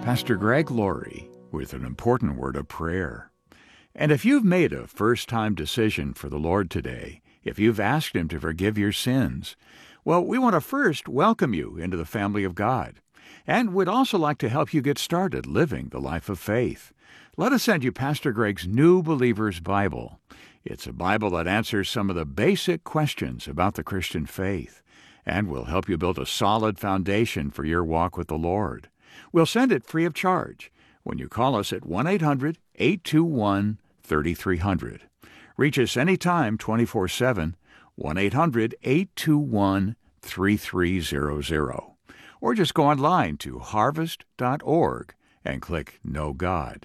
Pastor Greg Laurie with an important word of prayer. And if you've made a first-time decision for the Lord today, if you've asked Him to forgive your sins, well, we want to first welcome you into the family of God. And we'd also like to help you get started living the life of faith. Let us send you Pastor Greg's New Believer's Bible. It's a Bible that answers some of the basic questions about the Christian faith and will help you build a solid foundation for your walk with the Lord. We'll send it free of charge when you call us at 1-800-821-3300. Reach us anytime 24/7, 1-800-821-3300. Or just go online to harvest.org and click Know God.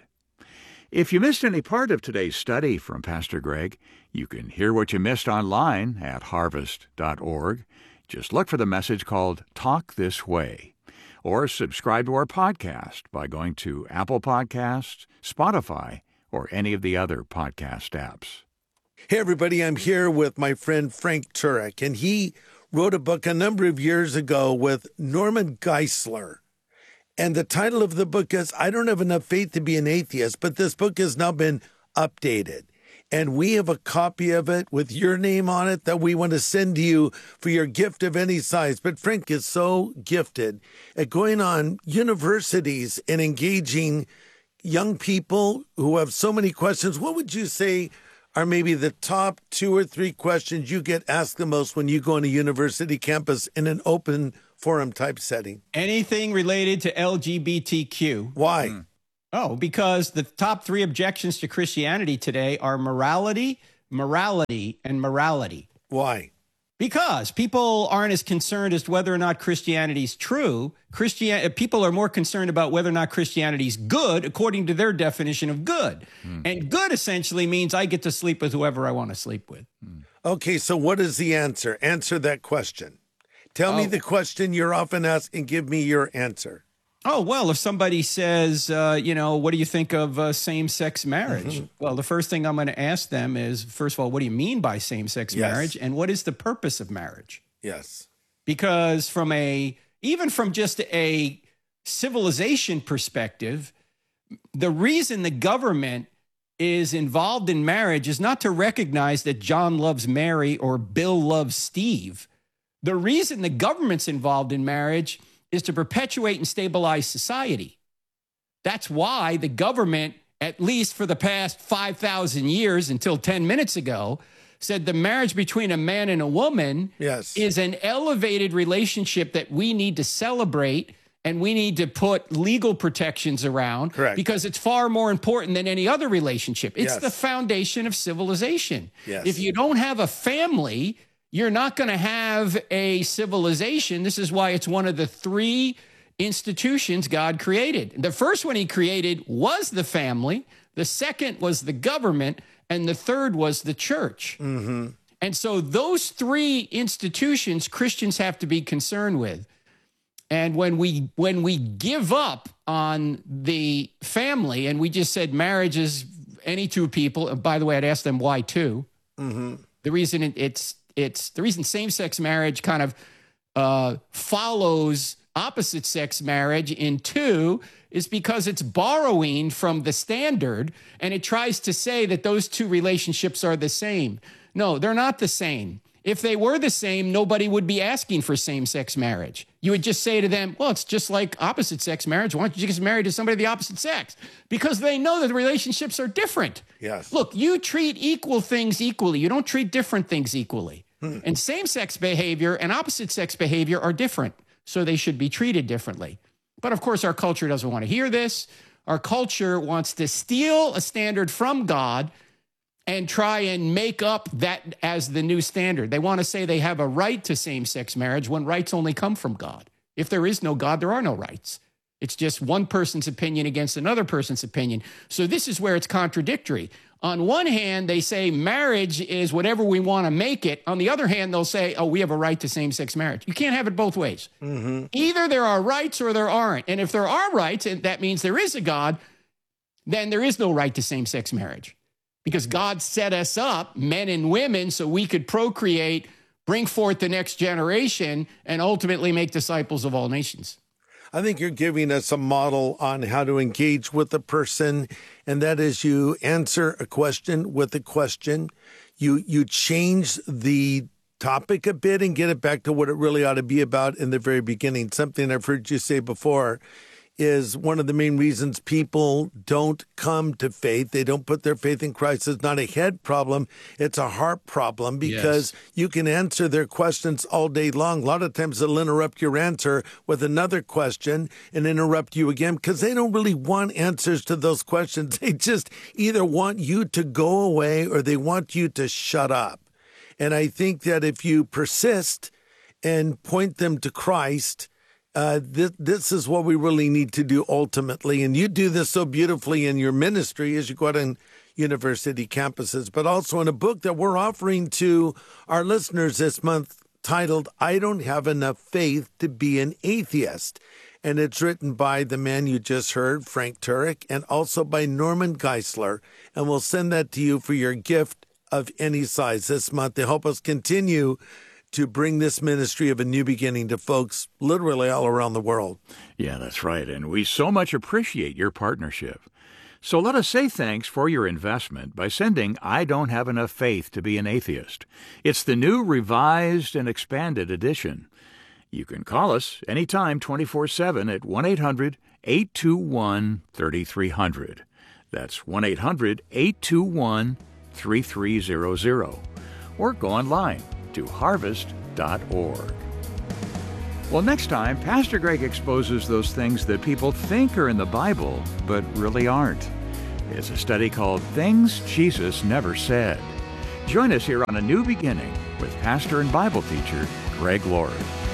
If you missed any part of today's study from Pastor Greg, you can hear what you missed online at harvest.org. Just look for the message called Talk This Way. Or subscribe to our podcast by going to Apple Podcasts, Spotify, or any of the other podcast apps. Hey, everybody, I'm here with my friend Frank Turek, and he wrote a book a number of years ago with Norman Geisler. And the title of the book is, I Don't Have Enough Faith to Be an Atheist, but this book has now been updated. And we have a copy of it with your name on it that we want to send to you for your gift of any size. But Frank is so gifted at going on universities and engaging young people who have so many questions. What would you say are maybe the top 2 or 3 questions you get asked the most when you go on a university campus in an open forum type setting? Anything related to LGBTQ. Why? Oh, because the top 3 objections to Christianity today are morality, morality, and morality. Why? Because people aren't as concerned as to whether or not Christianity is true. People are more concerned about whether or not Christianity is good, according to their definition of good. And good essentially means I get to sleep with whoever I want to sleep with. Okay, so what is the answer? Answer that question. Tell me the question you're often asked and give me your answer. Oh, well, if somebody says, what do you think of same-sex marriage? Well, the first thing I'm going to ask them is, first of all, what do you mean by same-sex marriage? And what is the purpose of marriage? Yes. Because even from just a civilization perspective, the reason the government is involved in marriage is not to recognize that John loves Mary or Bill loves Steve. The reason the government's involved in marriage is to perpetuate and stabilize society. That's why the government, at least for the past 5,000 years until 10 minutes ago, said the marriage between a man and a woman is an elevated relationship that we need to celebrate and we need to put legal protections around. Correct. Because it's far more important than any other relationship. It's the foundation of civilization. Yes. If you don't have a family, you're not going to have a civilization. This is why it's one of the 3 institutions God created. The first one He created was the family. The second was the government. And the third was the church. And so those 3 institutions Christians have to be concerned with. And when we give up on the family and we just said marriage is any 2 people, and by the way, I'd ask them why 2. The reason the reason same-sex marriage kind of follows opposite-sex marriage in 2 is because it's borrowing from the standard, and it tries to say that those 2 relationships are the same. No, they're not the same. If they were the same, nobody would be asking for same-sex marriage. You would just say to them, well, it's just like opposite-sex marriage. Why don't you get married to somebody of the opposite sex? Because they know that the relationships are different. Yes. Look, you treat equal things equally. You don't treat different things equally. And same-sex behavior and opposite-sex behavior are different, so they should be treated differently. But, of course, our culture doesn't want to hear this. Our culture wants to steal a standard from God and try and make up that as the new standard. They want to say they have a right to same-sex marriage when rights only come from God. If there is no God, there are no rights. It's just one person's opinion against another person's opinion. So this is where it's contradictory. On one hand, they say marriage is whatever we want to make it. On the other hand, they'll say, oh, we have a right to same-sex marriage. You can't have it both ways. Either there are rights or there aren't. And if there are rights, and that means there is a God, then there is no right to same-sex marriage. Because God set us up, men and women, so we could procreate, bring forth the next generation, and ultimately make disciples of all nations. I think you're giving us a model on how to engage with a person, and that is you answer a question with a question. You change the topic a bit and get it back to what it really ought to be about in the very beginning. Something I've heard you say before is one of the main reasons people don't come to faith. They don't put their faith in Christ. It's not a head problem. It's a heart problem, because you can answer their questions all day long. A lot of times they'll interrupt your answer with another question and interrupt you again, because they don't really want answers to those questions. They just either want you to go away or they want you to shut up. And I think that if you persist and point them to Christ, this is what we really need to do ultimately. And you do this so beautifully in your ministry as you go out on university campuses, but also in a book that we're offering to our listeners this month titled, I Don't Have Enough Faith to Be an Atheist. And it's written by the man you just heard, Frank Turek, and also by Norman Geisler. And we'll send that to you for your gift of any size this month to help us continue to bring this ministry of a new beginning to folks literally all around the world. Yeah, that's right. And we so much appreciate your partnership. So let us say thanks for your investment by sending I Don't Have Enough Faith to Be an Atheist. It's the new revised and expanded edition. You can call us anytime 24/7 at 1-800-821-3300. That's 1-800-821-3300. Or go online to harvest.org. Well, next time, Pastor Greg exposes those things that people think are in the Bible, but really aren't. It's a study called Things Jesus Never Said. Join us here on A New Beginning with pastor and Bible teacher Greg Lord.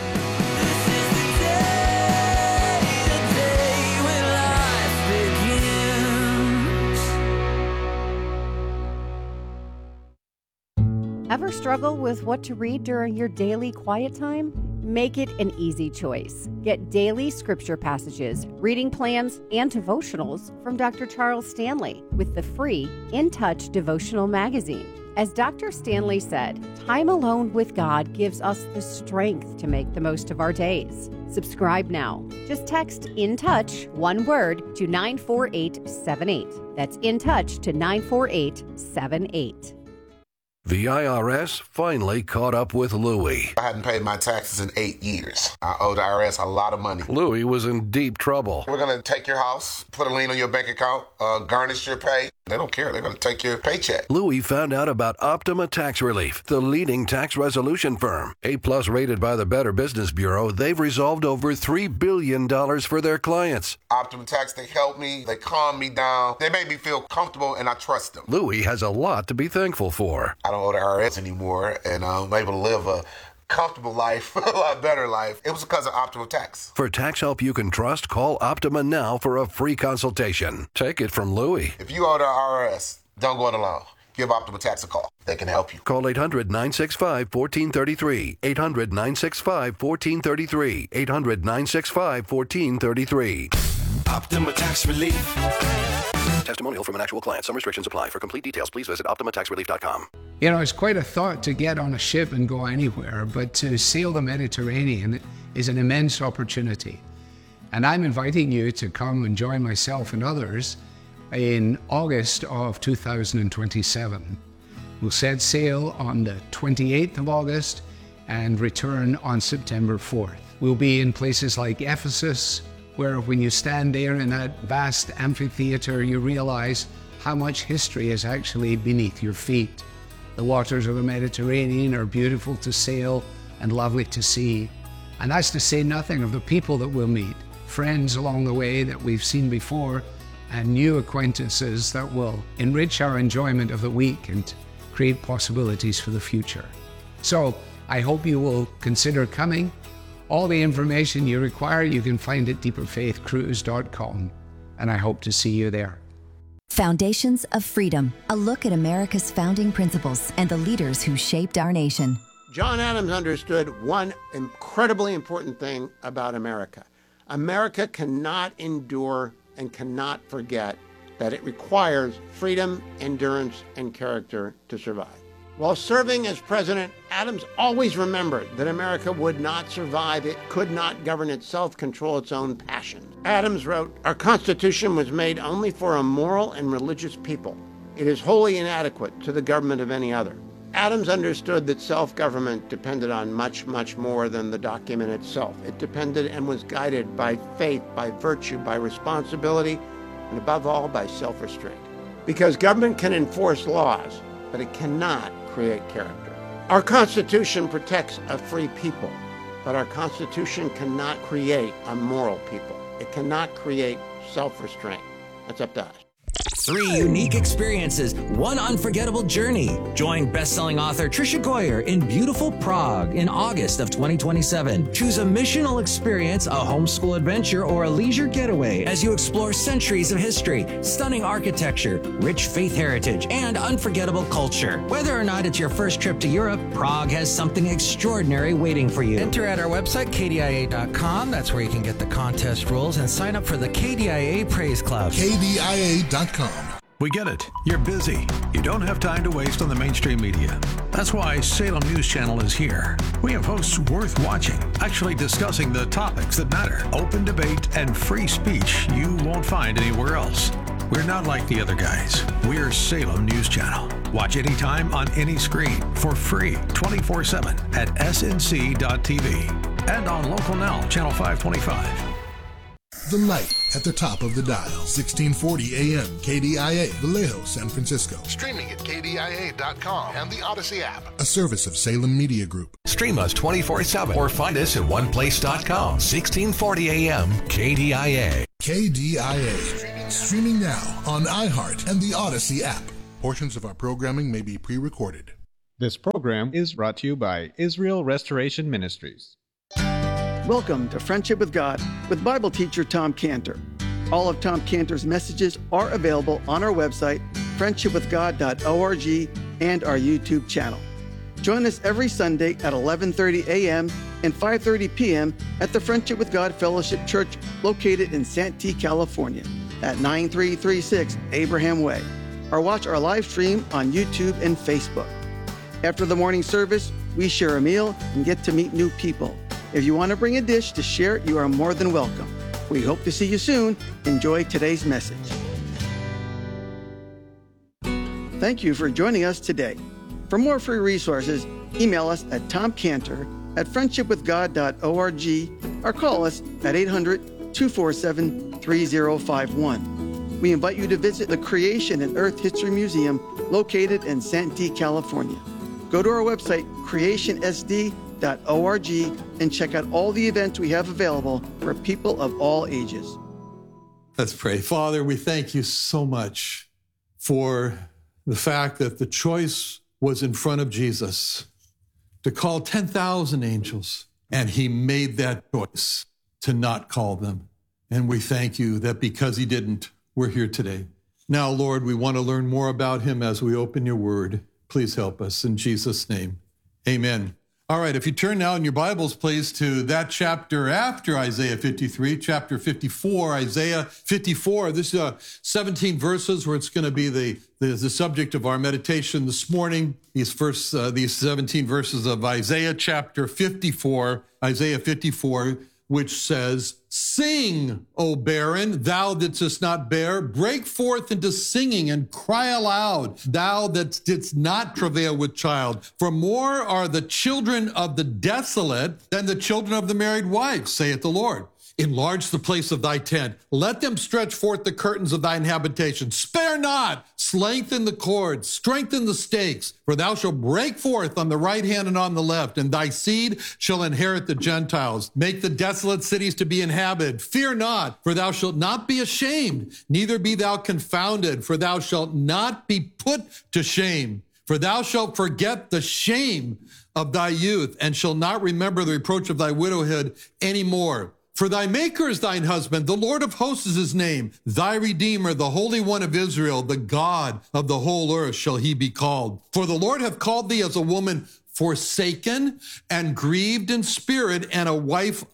Ever struggle with what to read during your daily quiet time? Make it an easy choice. Get daily scripture passages, reading plans, and devotionals from Dr. Charles Stanley with the free In Touch devotional magazine. As Dr. Stanley said, time alone with God gives us the strength to make the most of our days. Subscribe now. Just text In Touch, one word, to 94878. That's In Touch to 94878. The IRS finally caught up with Louie. I hadn't paid my taxes in 8 years. I owe the IRS a lot of money. Louie was in deep trouble. We're going to take your house, put a lien on your bank account, garnish your pay. They don't care. They're going to take your paycheck. Louie found out about Optima Tax Relief, the leading tax resolution firm. A-plus rated by the Better Business Bureau, they've resolved over $3 billion for their clients. Optima Tax, they help me. They calm me down. They make me feel comfortable, and I trust them. Louie has a lot to be thankful for. I don't owe the IRS anymore, and I'm able to live a comfortable life, a lot better life. It was because of Optima Tax. For tax help you can trust, call Optima now for a free consultation. Take it from Louie. If you owe the IRS, don't go it alone. Give Optima Tax a call. They can help you. Call 800-965-1433. 800-965-1433. 800-965-1433. Optima Tax Relief. Testimonial from an actual client. Some restrictions apply. For complete details, please visit OptimaTaxRelief.com. You know, it's quite a thought to get on a ship and go anywhere, but to sail the Mediterranean is an immense opportunity. And I'm inviting you to come and join myself and others in August of 2027. We'll set sail on the 28th of August and return on September 4th. We'll be in places like Ephesus, where when you stand there in that vast amphitheater, you realize how much history is actually beneath your feet. The waters of the Mediterranean are beautiful to sail and lovely to see. And that's to say nothing of the people that we'll meet, friends along the way that we've seen before, and new acquaintances that will enrich our enjoyment of the week and create possibilities for the future. So I hope you will consider coming. All the information you require, you can find at deeperfaithcruise.com, and I hope to see you there. Foundations of Freedom, a look at America's founding principles and the leaders who shaped our nation. John Adams understood one incredibly important thing about America. America cannot endure and cannot forget that it requires freedom, endurance, and character to survive. While serving as president, Adams always remembered that America would not survive. It could not govern itself, control its own passions. Adams wrote, "Our Constitution was made only for a moral and religious people. It is wholly inadequate to the government of any other." Adams understood that self-government depended on much, much more than the document itself. It depended and was guided by faith, by virtue, by responsibility, and above all, by self-restraint. Because government can enforce laws, but it cannot create character. Our Constitution protects a free people, but our Constitution cannot create a moral people. It cannot create self-restraint. That's up to us. 3 unique experiences, 1 unforgettable journey. Join best-selling author Tricia Goyer in beautiful Prague in August of 2027. Choose a missional experience, a homeschool adventure, or a leisure getaway as you explore centuries of history, stunning architecture, rich faith heritage, and unforgettable culture. Whether or not it's your first trip to Europe, Prague has something extraordinary waiting for you. Enter at our website, kdia.com. That's where you can get the contest rules and sign up for the KDIA Praise Club. KDIA.com. We get it. You're busy. You don't have time to waste on the mainstream media. That's why Salem News Channel is here. We have hosts worth watching, actually discussing the topics that matter. Open debate and free speech you won't find anywhere else. We're not like the other guys. We're Salem News Channel. Watch anytime on any screen for free 24/7 at snc.tv and on Local Now, Channel 525. The light at the top of the dial, 1640 AM, KDIA, Vallejo, San Francisco. Streaming at KDIA.com and the Odyssey app. A service of Salem Media Group. Stream us 24/7 or find us at oneplace.com. 1640 AM, KDIA. KDIA. Streaming now on iHeart and the Odyssey app. Portions of our programming may be pre-recorded. This program is brought to you by Israel Restoration Ministries. Welcome to Friendship with God with Bible teacher Tom Cantor. All of Tom Cantor's messages are available on our website, friendshipwithgod.org, and our YouTube channel. Join us every Sunday at 11:30 a.m. and 5:30 p.m. at the Friendship with God Fellowship Church located in Santee, California at 9336 Abraham Way, or watch our live stream on YouTube and Facebook. After the morning service, we share a meal and get to meet new people. If you want to bring a dish to share, you are more than welcome. We hope to see you soon. Enjoy today's message. Thank you for joining us today. For more free resources, email us at tomcantor@friendshipwithgod.org or call us at 800-247-3051. We invite you to visit the Creation and Earth History Museum located in Santee, California. Go to our website, creationsd.org, and check out all the events we have available for people of all ages. Let's pray. Father, we thank you so much for the fact that the choice was in front of Jesus to call 10,000 angels, and he made that choice to not call them. And we thank you that because he didn't, we're here today. Now, Lord, we want to learn more about him as we open your word. Please help us in Jesus' name. Amen. All right, if you turn now in your Bibles, please, to that chapter after Isaiah 53, chapter 54, Isaiah 54. This is 17 verses where it's going to be the subject of our meditation this morning. These 17 verses of Isaiah chapter 54, Isaiah 54, which says, "Sing, O barren, thou that didst not bear, break forth into singing and cry aloud, thou that didst not travail with child. For more are the children of the desolate than the children of the married wife, saith the Lord. Enlarge the place of thy tent. Let them stretch forth the curtains of thine habitation. Spare not, lengthen the cords, strengthen the stakes. For thou shalt break forth on the right hand and on the left, and thy seed shall inherit the Gentiles. Make the desolate cities to be inhabited. Fear not, for thou shalt not be ashamed, neither be thou confounded, for thou shalt not be put to shame. For thou shalt forget the shame of thy youth, and shalt not remember the reproach of thy widowhood any more. For thy Maker is thine husband, the Lord of hosts is his name, thy Redeemer, the Holy One of Israel, the God of the whole earth shall he be called. For the Lord hath called thee as a woman forsaken and grieved in spirit, and a wife of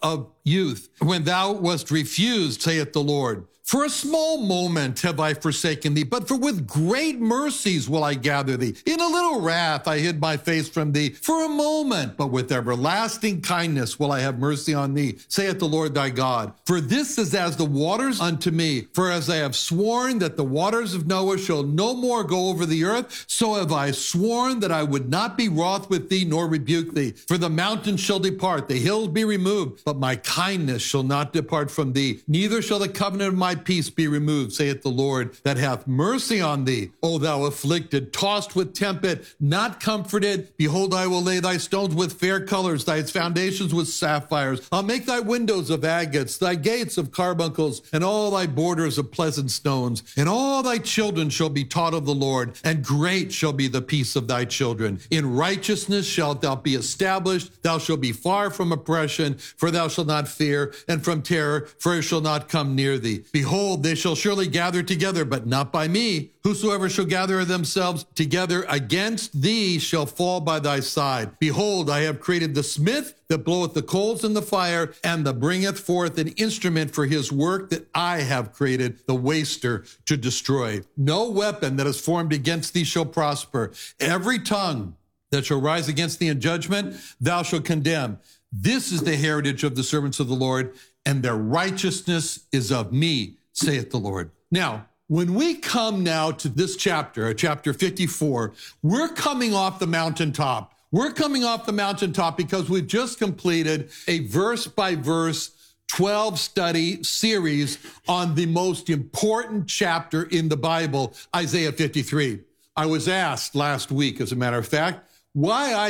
youth, when thou wast refused, saith the Lord. For a small moment have I forsaken thee, but for with great mercies will I gather thee. In a little wrath I hid my face from thee for a moment, but with everlasting kindness will I have mercy on thee, saith the Lord thy God. For this is as the waters unto me. For as I have sworn that the waters of Noah shall no more go over the earth, so have I sworn that I would not be wroth with thee nor rebuke thee. For the mountains shall depart, the hills be removed, but my kindness shall not depart from thee, neither shall the covenant of my peace be removed, saith the Lord, that hath mercy on thee. O thou afflicted, tossed with tempest, not comforted, behold, I will lay thy stones with fair colors, thy foundations with sapphires. I'll make thy windows of agates, thy gates of carbuncles, and all thy borders of pleasant stones. And all thy children shall be taught of the Lord, and great shall be the peace of thy children. In righteousness shalt thou be established, thou shalt be far from oppression, for thou shalt not fear, and from terror, for it shall not come near thee. Behold, they shall surely gather together, but not by me. Whosoever shall gather themselves together against thee shall fall by thy side. Behold, I have created the smith that bloweth the coals in the fire, and that bringeth forth an instrument for his work that I have created, the waster to destroy. No weapon that is formed against thee shall prosper. Every tongue that shall rise against thee in judgment, thou shalt condemn. This is the heritage of the servants of the Lord, and their righteousness is of me, saith the Lord. Now, when we come now to this chapter, chapter 54, we're coming off the mountaintop. We're coming off the mountaintop because we've just completed a verse-by-verse 12-study series on the most important chapter in the Bible, Isaiah 53. I was asked last week, as a matter of fact, why I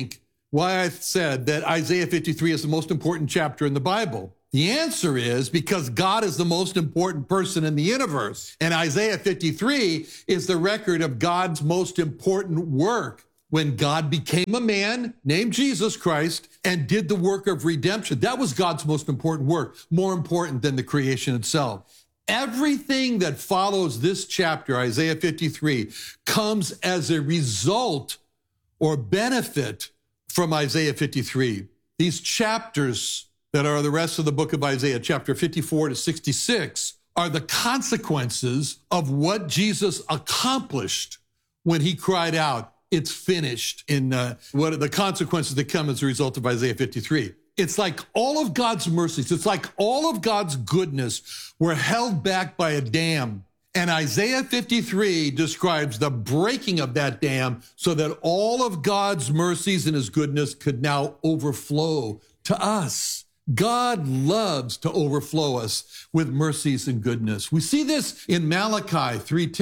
said that Isaiah 53 is the most important chapter in the Bible. The answer is because God is the most important person in the universe. And Isaiah 53 is the record of God's most important work. When God became a man named Jesus Christ and did the work of redemption, that was God's most important work, more important than the creation itself. Everything that follows this chapter, Isaiah 53, comes as a result or benefit from Isaiah 53. These chapters that are the rest of the book of Isaiah, chapter 54 to 66, are the consequences of what Jesus accomplished when he cried out, it's finished, in what are the consequences that come as a result of Isaiah 53. It's like all of God's mercies, it's like all of God's goodness were held back by a dam. And Isaiah 53 describes the breaking of that dam so that all of God's mercies and his goodness could now overflow to us. God loves to overflow us with mercies and goodness. We see this in Malachi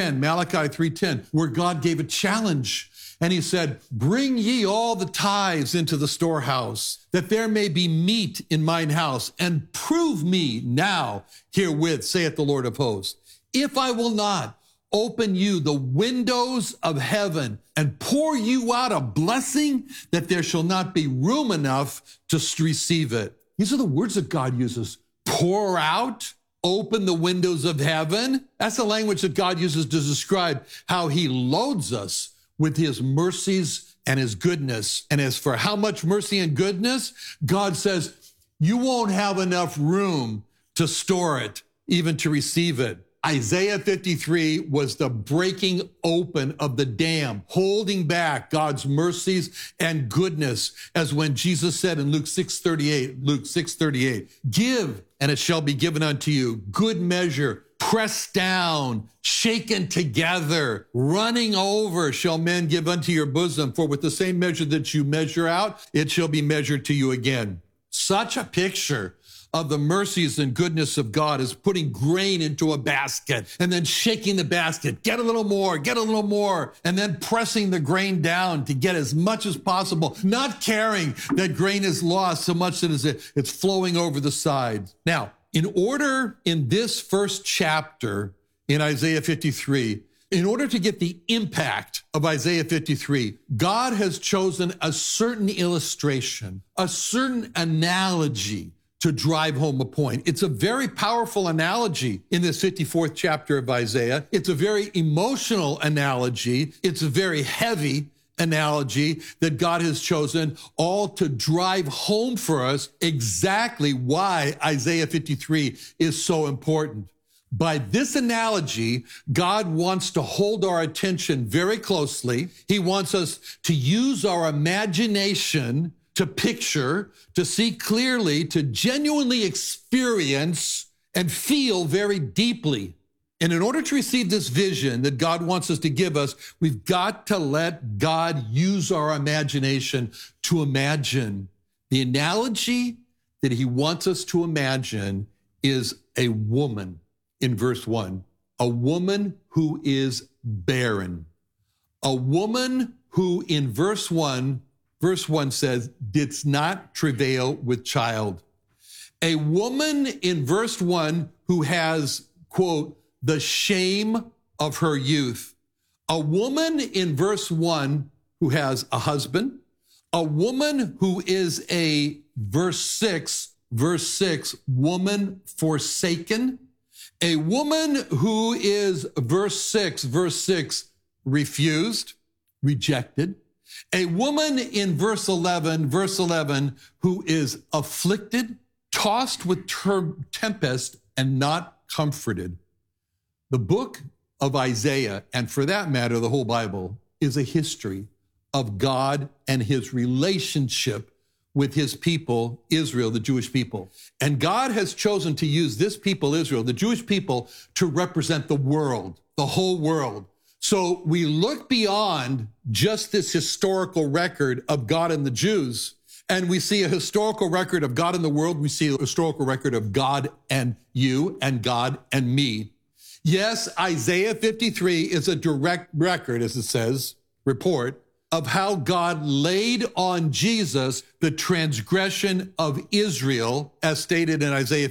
3:10, where God gave a challenge. And he said, bring ye all the tithes into the storehouse, that there may be meat in mine house, and prove me now herewith, saith the Lord of hosts, if I will not open you the windows of heaven and pour you out a blessing that there shall not be room enough to receive it. These are the words that God uses. Pour out, open the windows of heaven. That's the language that God uses to describe how he loads us with his mercies and his goodness. And as for how much mercy and goodness, God says, you won't have enough room to store it, even to receive it. Isaiah 53 was the breaking open of the dam, holding back God's mercies and goodness, as when Jesus said in Luke 6:38, give, and it shall be given unto you, good measure, pressed down, shaken together, running over, shall men give unto your bosom, for with the same measure that you measure out, it shall be measured to you again. Such a picture of the mercies and goodness of God is putting grain into a basket and then shaking the basket, get a little more, and then pressing the grain down to get as much as possible, not caring that grain is lost so much that it's flowing over the side. Now, in this first chapter in Isaiah 53, in order to get the impact of Isaiah 53, God has chosen a certain illustration, a certain analogy to drive home a point. It's a very powerful analogy in this 54th chapter of Isaiah. It's a very emotional analogy. It's very heavy, analogy that God has chosen, all to drive home for us exactly why Isaiah 53 is so important. By this analogy, God wants to hold our attention very closely. He wants us to use our imagination to picture, to see clearly, to genuinely experience and feel very deeply. And in order to receive this vision that God wants us to give us, we've got to let God use our imagination to imagine. The analogy that he wants us to imagine is a woman in verse 1, a woman who is barren. A woman who in verse 1 says, didst not travail with child. A woman in verse 1 who has, quote, the shame of her youth. A woman in verse 1 who has a husband. A woman who is a, verse 6, woman forsaken. A woman who is, verse 6, refused, rejected. A woman in verse 11, who is afflicted, tossed with tempest, and not comforted. The book of Isaiah, and for that matter, the whole Bible, is a history of God and his relationship with his people, Israel, the Jewish people. And God has chosen to use this people, Israel, the Jewish people, to represent the world, the whole world. So we look beyond just this historical record of God and the Jews, and we see a historical record of God and the world. We see a historical record of God and you and God and me. Yes, Isaiah 53 is a direct record, as it says, report, of how God laid on Jesus the transgression of Israel, as stated in Isaiah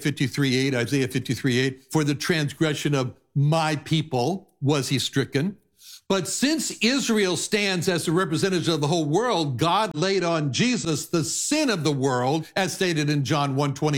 53:8, for the transgression of my people was he stricken. But since Israel stands as the representative of the whole world, God laid on Jesus the sin of the world, as stated in John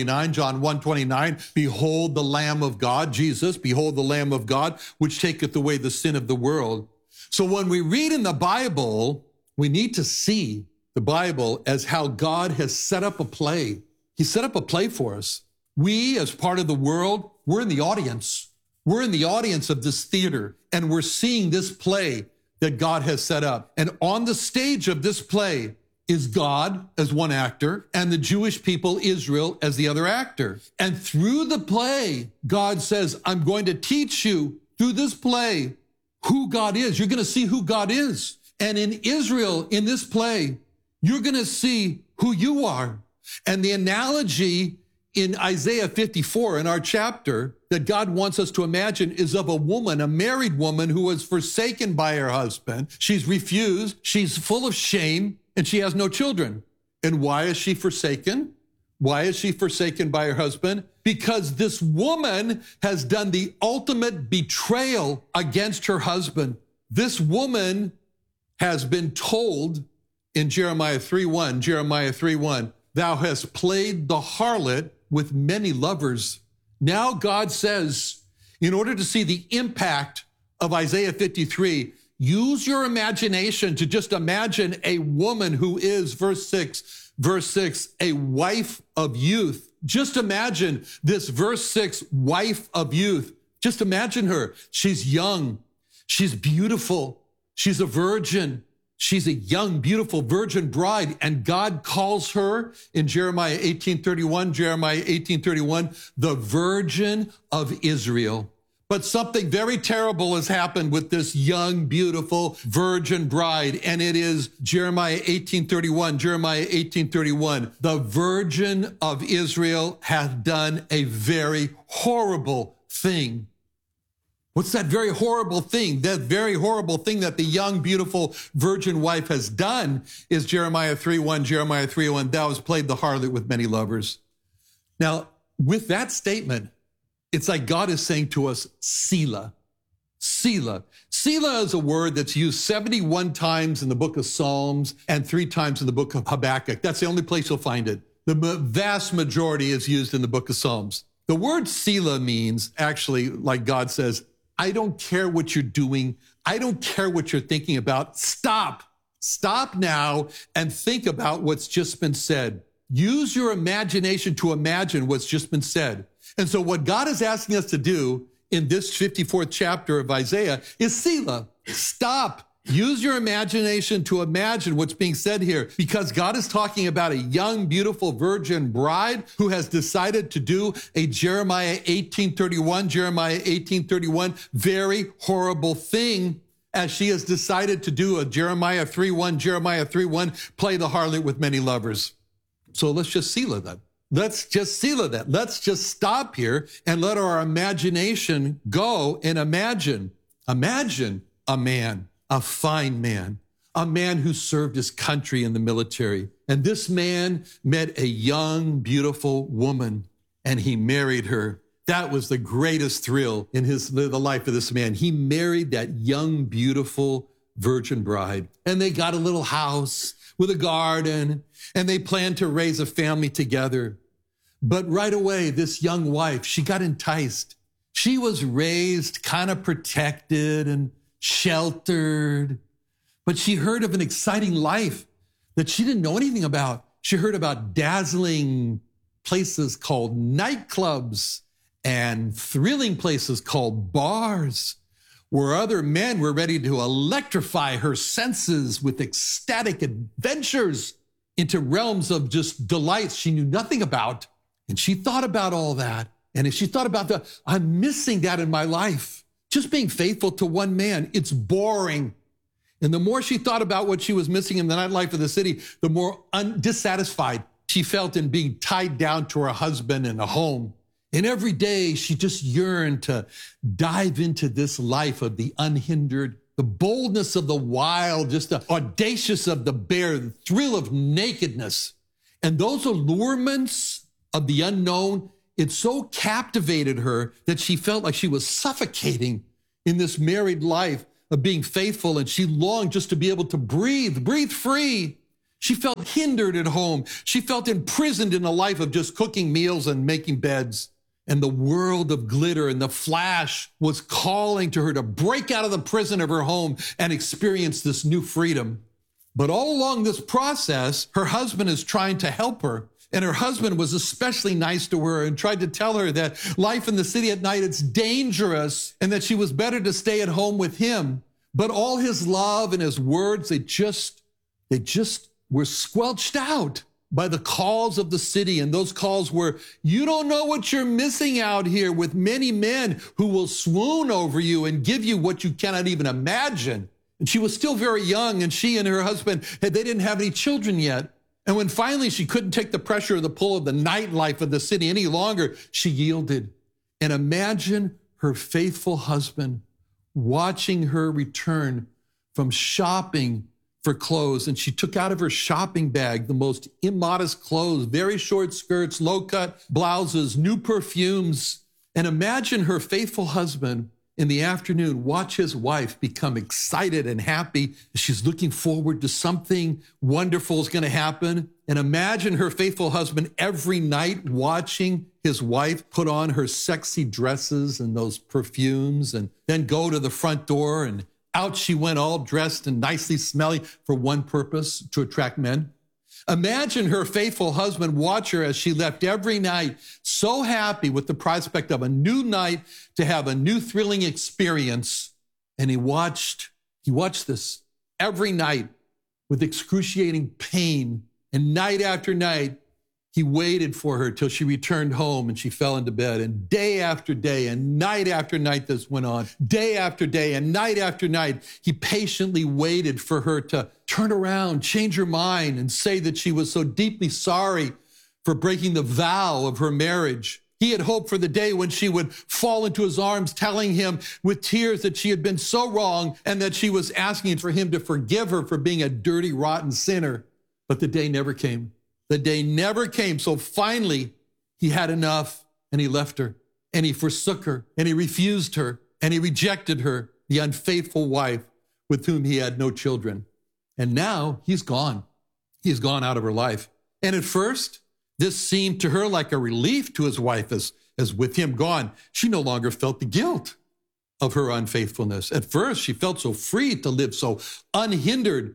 1:29, behold the Lamb of God, Jesus, behold the Lamb of God, which taketh away the sin of the world. So when we read in the Bible, we need to see the Bible as how God has set up a play. He set up a play for us. We, as part of the world, we're in the audience. We're in the audience of this theater, and we're seeing this play that God has set up. And on the stage of this play is God as one actor and the Jewish people, Israel, as the other actor. And through the play, God says, I'm going to teach you through this play who God is. You're going to see who God is. And in Israel, in this play, you're going to see who you are. And the analogy in Isaiah 54, in our chapter, that God wants us to imagine is of a woman, a married woman who was forsaken by her husband. She's refused, she's full of shame, and she has no children. And why is she forsaken? Why is she forsaken by her husband? Because this woman has done the ultimate betrayal against her husband. This woman has been told in Jeremiah 3:1, thou hast played the harlot with many lovers. Now God says, in order to see the impact of Isaiah 53, use your imagination to just imagine a woman who is, verse 6, a wife of youth. Just imagine this verse 6, wife of youth. Just imagine her. She's young. She's beautiful. She's a virgin. She's a young, beautiful virgin bride, and God calls her in Jeremiah 18:31, the Virgin of Israel. But something very terrible has happened with this young, beautiful virgin bride, and it is Jeremiah 18:31. The Virgin of Israel hath done a very horrible thing. What's that very horrible thing? That very horrible thing that the young, beautiful virgin wife has done is Jeremiah 3:1, thou hast played the harlot with many lovers. Now, with that statement, it's like God is saying to us, Selah. Selah. Selah is a word that's used 71 times in the book of Psalms and 3 times in the book of Habakkuk. That's the only place you'll find it. The vast majority is used in the book of Psalms. The word Selah means, actually, like God says, I don't care what you're doing. I don't care what you're thinking about. Stop. Stop now and think about what's just been said. Use your imagination to imagine what's just been said. And so what God is asking us to do in this 54th chapter of Isaiah is Selah. Stop. Use your imagination to imagine what's being said here, because God is talking about a young, beautiful virgin bride who has decided to do a Jeremiah 18:31, very horrible thing, as she has decided to do a Jeremiah 3:1, play the harlot with many lovers. So let's just Selah that. Let's just Selah that. Let's just stop here and let our imagination go and imagine a man, a fine man, a man who served his country in the military. And this man met a young, beautiful woman, and he married her. That was the greatest thrill in the life of this man. He married that young, beautiful virgin bride, and they got a little house with a garden, and they planned to raise a family together. But right away, this young wife, she got enticed. She was raised kind of protected and sheltered, but she heard of an exciting life that she didn't know anything about. She heard about dazzling places called nightclubs and thrilling places called bars, where other men were ready to electrify her senses with ecstatic adventures into realms of just delights she knew nothing about. And she thought about all that. And if she thought about I'm missing that in my life. Just being faithful to one man, it's boring. And the more she thought about what she was missing in the nightlife of the city, the more dissatisfied she felt in being tied down to her husband and a home. And every day she just yearned to dive into this life of the unhindered, the boldness of the wild, just the audacious of the bare, the thrill of nakedness. And those allurements of the unknown, it so captivated her that she felt like she was suffocating in this married life of being faithful, and she longed just to be able to breathe free. She felt hindered at home. She felt imprisoned in a life of just cooking meals and making beds. And the world of glitter and the flash was calling to her to break out of the prison of her home and experience this new freedom. But all along this process, her husband is trying to help her. And her husband was especially nice to her and tried to tell her that life in the city at night, it's dangerous, and that she was better to stay at home with him. But all his love and his words, they just were squelched out by the calls of the city. And those calls were, you don't know what you're missing out here, with many men who will swoon over you and give you what you cannot even imagine. And she was still very young, and she and her husband, they didn't have any children yet. And when finally she couldn't take the pressure or the pull of the nightlife of the city any longer, she yielded. And imagine her faithful husband watching her return from shopping for clothes. And she took out of her shopping bag the most immodest clothes, very short skirts, low-cut blouses, new perfumes. And imagine her faithful husband in the afternoon watch his wife become excited and happy. She's looking forward to something wonderful is going to happen. And imagine her faithful husband every night watching his wife put on her sexy dresses and those perfumes, and then go to the front door, and out she went all dressed and nicely smelling for one purpose, to attract men. Imagine her faithful husband watch her as she left every night, so happy with the prospect of a new night to have a new thrilling experience. And he watched this every night with excruciating pain. And night after night, he waited for her till she returned home and she fell into bed. And day after day and night after night this went on. Day after day and night after night, he patiently waited for her to turn around, change her mind, and say that she was so deeply sorry for breaking the vow of her marriage. He had hoped for the day when she would fall into his arms, telling him with tears that she had been so wrong and that she was asking for him to forgive her for being a dirty, rotten sinner. But the day never came. The day never came. So finally, he had enough, and he left her, and he forsook her, and he refused her, and he rejected her, the unfaithful wife with whom he had no children. And now he's gone. He's gone out of her life. And at first, this seemed to her like a relief to his wife, as with him gone, she no longer felt the guilt of her unfaithfulness. At first, she felt so free to live so unhindered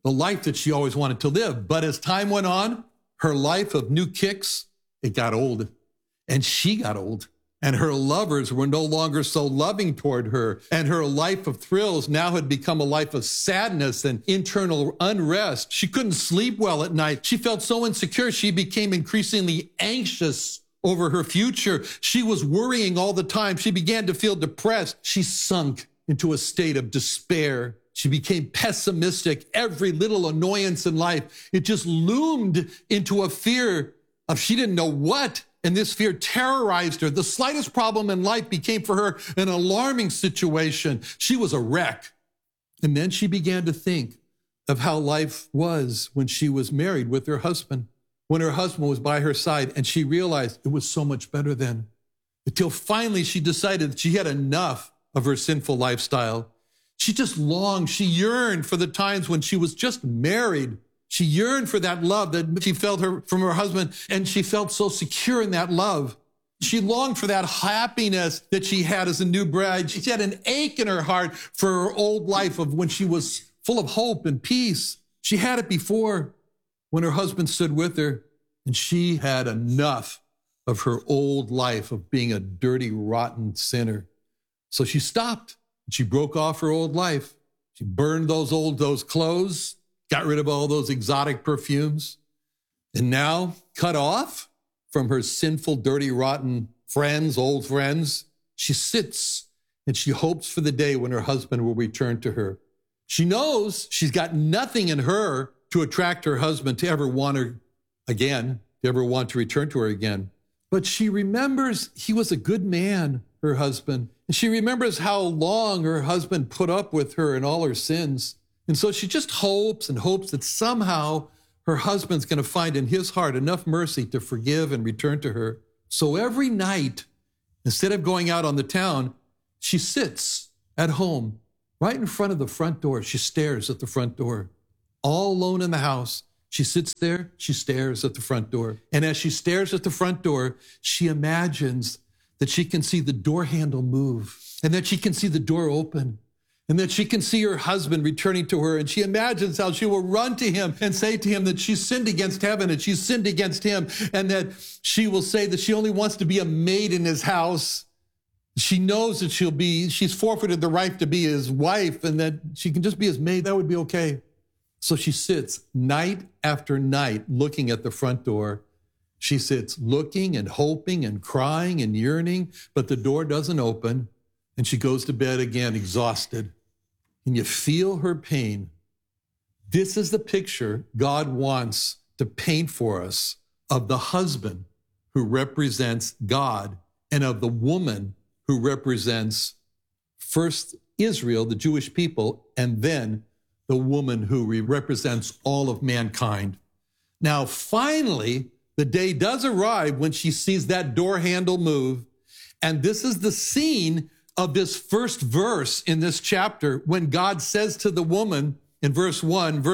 the life that she always wanted to live. But as time went on, her life of new kicks, it got old. And she got old. And her lovers were no longer so loving toward her. And her life of thrills now had become a life of sadness and internal unrest. She couldn't sleep well at night. She felt so insecure. She became increasingly anxious over her future. She was worrying all the time. She began to feel depressed. She sunk into a state of despair. She became pessimistic. Every little annoyance in life, it just loomed into a fear of she didn't know what. And this fear terrorized her. The slightest problem in life became for her an alarming situation. She was a wreck. And then she began to think of how life was when she was married with her husband, when her husband was by her side, and she realized it was so much better then. Until finally she decided that she had enough of her sinful lifestyle. She just longed, she yearned for the times when she was just married. She yearned for that love that she felt from her husband, and she felt so secure in that love. She longed for that happiness that she had as a new bride. She had an ache in her heart for her old life of when she was full of hope and peace. She had it before when her husband stood with her, and she had enough of her old life of being a dirty, rotten sinner. So she stopped. She broke off her old life. She burned those clothes, got rid of all those exotic perfumes, and now, cut off from her sinful, dirty, rotten friends, old friends, she sits and she hopes for the day when her husband will return to her. She knows she's got nothing in her to attract her husband to ever want her again, to ever want to return to her again. But she remembers he was a good man, her husband. And she remembers how long her husband put up with her and all her sins. And so she just hopes and hopes that somehow her husband's going to find in his heart enough mercy to forgive and return to her. So every night, instead of going out on the town, she sits at home, right in front of the front door. She stares at the front door, all alone in the house. She sits there, she stares at the front door. And as she stares at the front door, she imagines that she can see the door handle move, and that she can see the door open, and that she can see her husband returning to her. And she imagines how she will run to him and say to him that she's sinned against heaven and she's sinned against him, and that she will say that she only wants to be a maid in his house. She knows that she's forfeited the right to be his wife, and that she can just be his maid. That would be okay. So she sits night after night looking at the front door. She sits looking and hoping and crying and yearning, but the door doesn't open, and she goes to bed again, exhausted. And you feel her pain. This is the picture God wants to paint for us of the husband who represents God, and of the woman who represents first Israel, the Jewish people, and then the woman who represents all of mankind. Now, finally, the day does arrive when she sees that door handle move. And this is the scene of this first verse in this chapter, when God says to the woman in verse 1,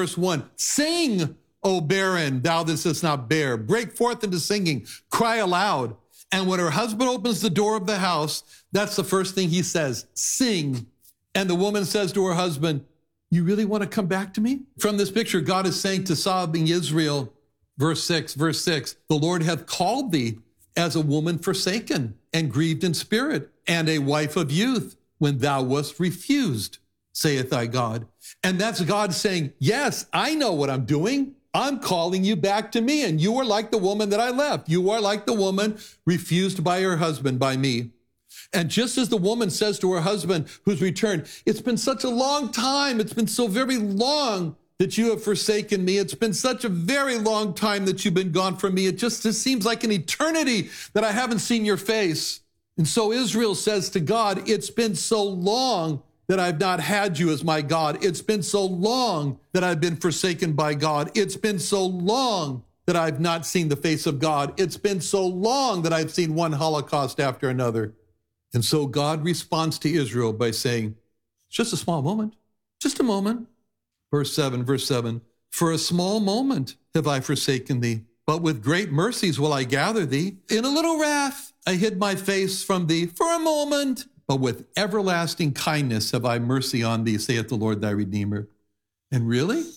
"Sing, O barren, thou that dost not bear. Break forth into singing, cry aloud." And when her husband opens the door of the house, that's the first thing he says, "Sing." And the woman says to her husband, "You really want to come back to me?" From this picture, God is saying to sobbing Israel, verse 6, "The Lord hath called thee as a woman forsaken and grieved in spirit, and a wife of youth, when thou wast refused, saith thy God." And that's God saying, yes, I know what I'm doing. I'm calling you back to me, and you are like the woman that I left. You are like the woman refused by her husband, by me. And just as the woman says to her husband who's returned, "It's been such a long time. It's been so very long that you have forsaken me. It's been such a very long time that you've been gone from me. It just seems like an eternity that I haven't seen your face." And so Israel says to God, "It's been so long that I've not had you as my God. It's been so long that I've been forsaken by God. It's been so long that I've not seen the face of God. It's been so long that I've seen one Holocaust after another." And so God responds to Israel by saying, "It's just a small moment, just a moment." Verse 7, "For a small moment have I forsaken thee, but with great mercies will I gather thee. In a little wrath I hid my face from thee for a moment, but with everlasting kindness have I mercy on thee, saith the Lord thy Redeemer." And really,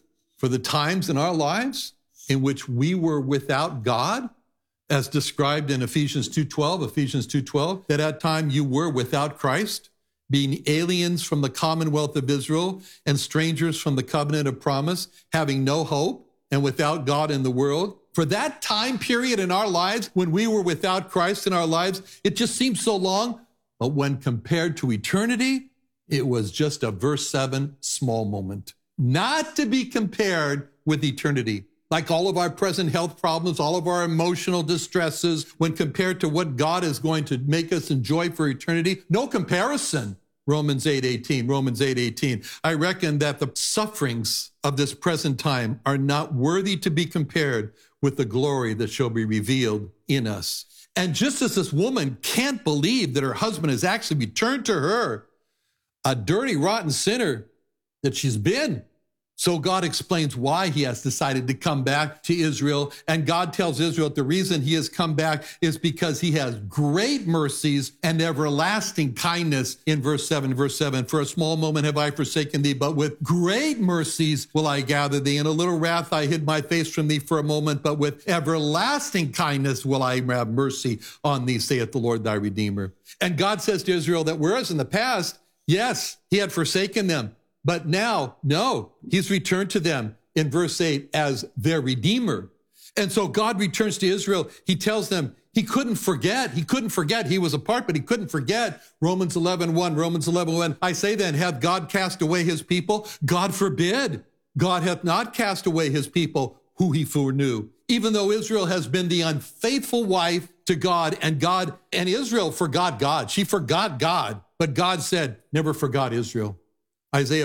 for the times in our lives in which we were without God, as described in Ephesians 2:12, that at time you were without Christ, being aliens from the commonwealth of Israel and strangers from the covenant of promise, having no hope and without God in the world. For that time period in our lives when we were without Christ in our lives, it just seemed so long. But when compared to eternity, it was just a verse 7 small moment. Not to be compared with eternity. Like all of our present health problems, all of our emotional distresses, when compared to what God is going to make us enjoy for eternity, no comparison. Romans 8:18. I reckon that the sufferings of this present time are not worthy to be compared with the glory that shall be revealed in us. And just as this woman can't believe that her husband has actually returned to her, a dirty, rotten sinner that she's been, so God explains why he has decided to come back to Israel. And God tells Israel that the reason he has come back is because he has great mercies and everlasting kindness in verse 7. For a small moment have I forsaken thee, but with great mercies will I gather thee. In a little wrath I hid my face from thee for a moment, but with everlasting kindness will I have mercy on thee, saith the Lord thy Redeemer. And God says to Israel that whereas in the past, yes, he had forsaken them, but now, no, he's returned to them in verse 8 as their Redeemer. And so God returns to Israel. He tells them he couldn't forget. He was apart, but he couldn't forget. Romans 11:1. I say then, hath God cast away his people? God forbid. God hath not cast away his people who he foreknew. Even though Israel has been the unfaithful wife to God and Israel forgot God. She forgot God, but God said, never forgot Israel. Isaiah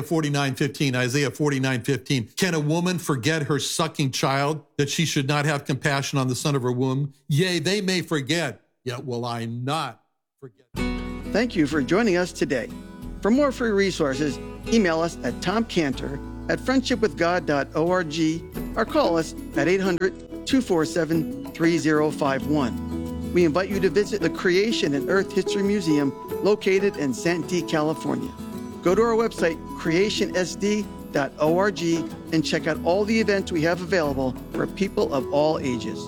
49:15. Can a woman forget her sucking child, that she should not have compassion on the son of her womb? Yea, they may forget, yet will I not forget. Thank you for joining us today. For more free resources, email us at tomcantor@friendshipwithgod.org or call us at 800-247-3051. We invite you to visit the Creation and Earth History Museum located in Santee, California. Go to our website, creationsd.org, and check out all the events we have available for people of all ages.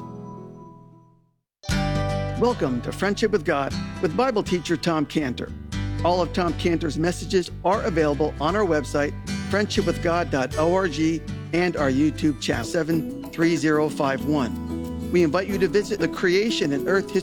Welcome to Friendship with God with Bible teacher Tom Cantor. All of Tom Cantor's messages are available on our website, friendshipwithgod.org, and our YouTube channel, 73051. We invite you to visit the Creation and Earth History